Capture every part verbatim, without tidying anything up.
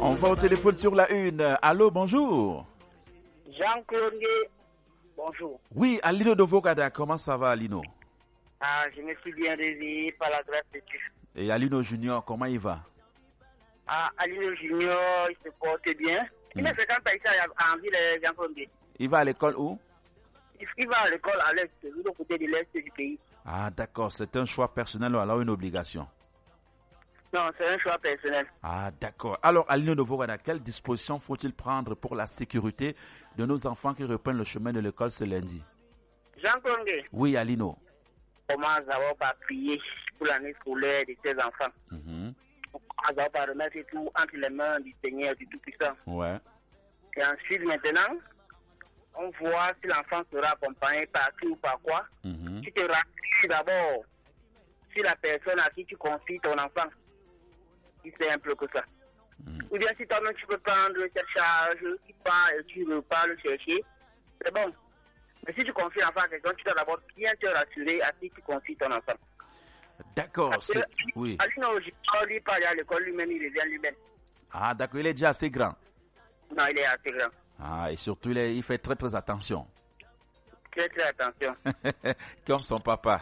On va au téléphone sur la une. Allô, bonjour. Jean-Claude, bonjour. Oui, Alino de Vogada, comment ça va, Alino? Ah, je me suis bien réveillé par la grâce de Dieu. Et Alino Junior, comment il va? Ah, Alino Junior, il se porte bien. Il me fréquente ici en ville, Jean-Claude. Il va à l'école où? Il va à l'école à l'est, de l'autre côté de l'est du pays. Ah, d'accord, c'est un choix personnel ou alors une obligation? Non, c'est un choix personnel. Ah, d'accord. Alors, Alino de Vogada, quelles dispositions faut-il prendre pour la sécurité de nos enfants qui reprennent le chemin de l'école ce lundi? Jean-Claude. Oui, Alino. On commence d'abord par prier pour l'année scolaire de ses enfants. Mm-hmm. On commence d'abord par remettre tout entre les mains du Seigneur, du Tout-Puissant. Ouais. Et ensuite, maintenant, on voit si l'enfant sera accompagné par qui ou par quoi. Mm-hmm. Tu te rassures d'abord sur la personne à qui tu confies ton enfant. Si c'est un peu que ça. Mm. Ou bien si toi-même tu peux prendre cette charge, tu pars et tu repars le chercher, c'est bon. Mais si tu confies l'enfant à quelqu'un, tu dois d'abord bien te rassurer à qui tu confies ton enfant. D'accord, c'est... Oui. Alino, lui parle à l'école lui-même, il revient lui-même. Ah, d'accord, il est déjà assez grand. Non, il est assez grand. Ah, et surtout, il, est, il fait très, très attention. Très, très attention. Comme son papa.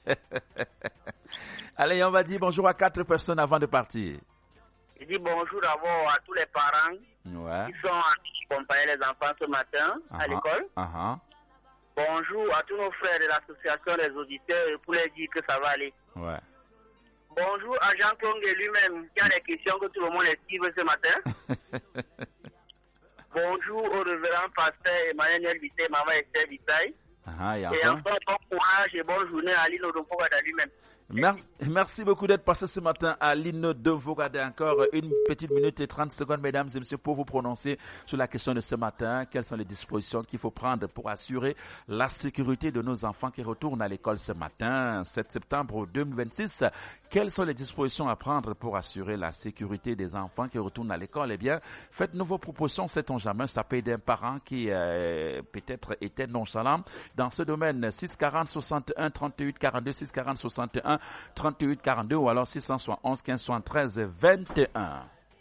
Allez, on va dire bonjour à quatre personnes avant de partir. Je dis bonjour d'abord à tous les parents ouais. qui sont accompagnés les enfants ce matin uh-huh. à l'école. Uh-huh. Bonjour à tous nos frères de l'association des auditeurs pour leur dire que ça va aller. Ouais. Bonjour à Jean Kong lui-même qui a des questions que tout le monde esquive ce matin. Bonjour au révérend pasteur Emmanuel Vissé, maman Esther Vissaï. Uh-huh, et, et enfin, bon courage et bonne journée à Lino Dovogada lui-même. Merci, merci beaucoup d'être passé ce matin à Lino Dovogada. Encore une petite minute et trente secondes, mesdames et messieurs, pour vous prononcer sur la question de ce matin. Quelles sont les dispositions qu'il faut prendre pour assurer la sécurité de nos enfants qui retournent à l'école ce matin, sept septembre deux mille vingt-six? Quelles sont les dispositions à prendre pour assurer la sécurité des enfants qui retournent à l'école? Eh bien, faites-nous vos propositions, sait-on jamais, ça peut aider un parent qui euh, peut-être était nonchalant dans ce domaine. six quarante soixante et un trente-huit quarante-deux, six quarante soixante et un trente-huit quarante-deux ou alors six cent soixante-onze quinze soixante-treize vingt et un.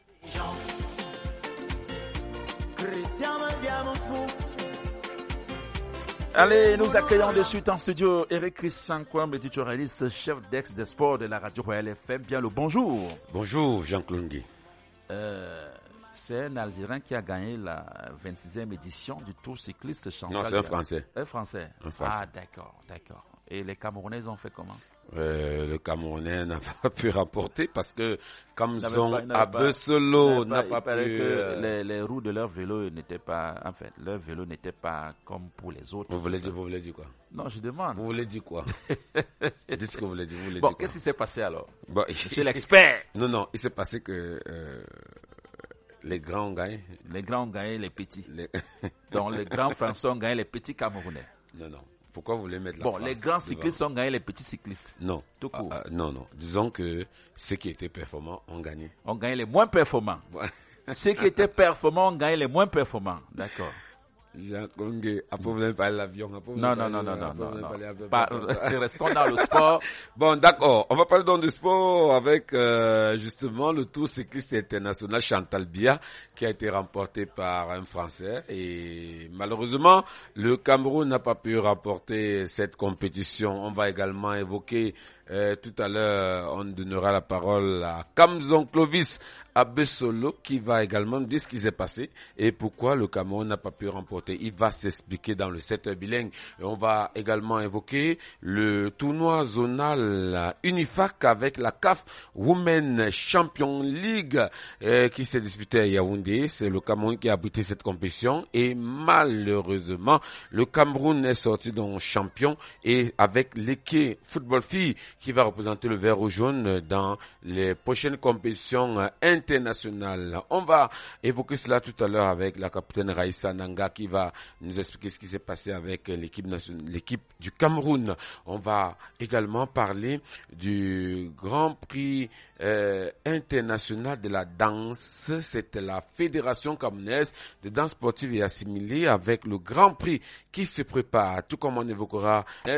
Allez, nous accueillons de suite en studio Eric Christian Kwam, éditorialiste, chef d'ex des sports de la radio Royal F M. Bien le bonjour. Bonjour Jean-Claude. Euh, c'est un Algérien qui a gagné la vingt-sixième édition du Tour cycliste Chantal. Non, c'est un Français. Un Français. Un Français. Ah, d'accord, d'accord. Et les Camerounais ont fait comment? Euh, le Camerounais n'a pas pu remporter parce que Kamson Abesolo n'a pas, pas pu. Que euh... les, les roues de leur vélo n'étaient pas, en fait, leur vélo n'était pas comme pour les autres. Vous voulez dire, vous voulez dire quoi? Non, je demande. Vous voulez dire quoi? Dites ce que vous voulez dire. Vous voulez bon, dire qu'est-ce qui s'est passé alors? Bon, Monsieur l'expert. Non, non, il s'est passé que euh, les grands ont gagné. Les grands ont gagné les petits. Les... Donc les grands Français ont gagné les petits Camerounais. Non, non. Pourquoi vous voulez mettre la Bon, France les grands cyclistes devant? ont gagné les petits cyclistes. Non. Tout court. Ah, ah, non, non. Disons que ceux qui étaient performants ont gagné. Ont gagné les moins performants. Ceux qui étaient performants ont gagné les moins performants. D'accord. Jean-Claude, après vous allez parler de l'avion. Non, non, non, non, non, non, non. Pas, restons dans le sport. Bon, d'accord. On va parler donc du sport avec euh, justement le Tour cycliste international Chantal Biya qui a été remporté par un Français. Et malheureusement, le Cameroun n'a pas pu remporter cette compétition. On va également évoquer euh, tout à l'heure, on donnera la parole à Kamson Clovis Abesolo qui va également dire ce qui s'est passé et pourquoi le Cameroun n'a pas pu remporter. Il va s'expliquer dans le sept heures bilingue. Et on va également évoquer le tournoi zonal Unifac avec la C A F Women Champion League euh, qui s'est disputé à Yaoundé. C'est le Cameroun qui a abrité cette compétition et malheureusement, le Cameroun est sorti donc champion et avec l'équipe football fille qui va représenter le vert ou jaune dans les prochaines compétitions internationales. On va évoquer cela tout à l'heure avec la capitaine Raissa Nanga qui va nous expliquer ce qui s'est passé avec l'équipe nationale, l'équipe du Cameroun. On va également parler du Grand Prix euh, international de la danse. C'était la Fédération camerounaise de danse sportive et assimilée avec le Grand Prix qui se prépare, tout comme on évoquera